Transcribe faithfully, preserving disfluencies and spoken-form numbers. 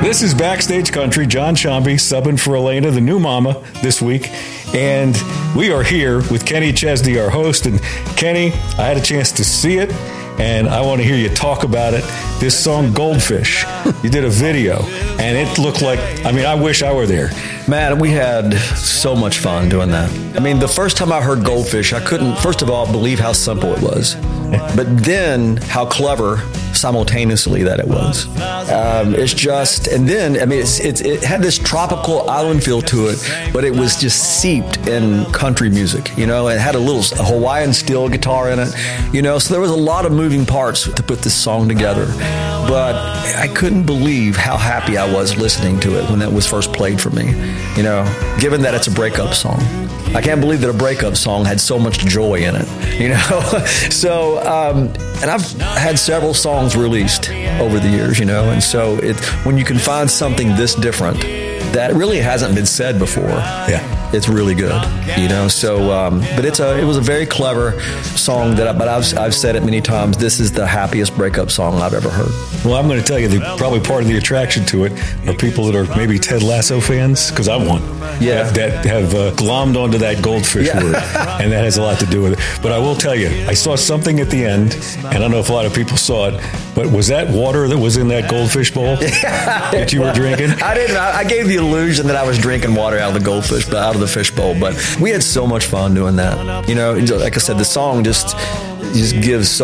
This is Backstage Country. John Shambi subbing for Elena, the new mama, this week. And we are here with Kenny Chesney, our host. And Kenny, I had a chance to see it, and I want to hear you talk about it. This song, Goldfish, you did a video, and it looked like, I mean, I wish I were there. Man, we had so much fun doing that. I mean, the first time I heard Goldfish, I couldn't, first of all, believe how simple it was. But then how clever simultaneously that it was. Um, it's just, and then, I mean, it's, it's, it had this tropical island feel to it, but it was just seeped in country music, you know, it had a little Hawaiian steel guitar in it, you know, so there was a lot of moving parts to put this song together. But I couldn't believe how happy I was listening to it when it was first played for me, you know, given that it's a breakup song. I can't believe that a breakup song had so much joy in it, you know. So, um, and I've had several songs released over the years, you know, and so it, when you can find something this different that really hasn't been said before, yeah, it's really good, you know. So, um, but it's a it was a very clever song that, I, but I've I've said it many times. This is the happiest breakup song I've ever heard. Well, I'm going to tell you that probably part of the attraction to it are people that are maybe Ted Lasso fans, because I'm one. Yeah, that, that have uh, glommed onto that goldfish yeah. word, and that has a lot to do with it. But I will tell you, I saw something at the end, and I don't know if a lot of people saw it, but was that water that was in that goldfish bowl that you were drinking? I didn't. I, I gave the illusion that I was drinking water out of the goldfish, but out of the fish bowl. But we had so much fun doing that. You know, like I said, the song just just gives so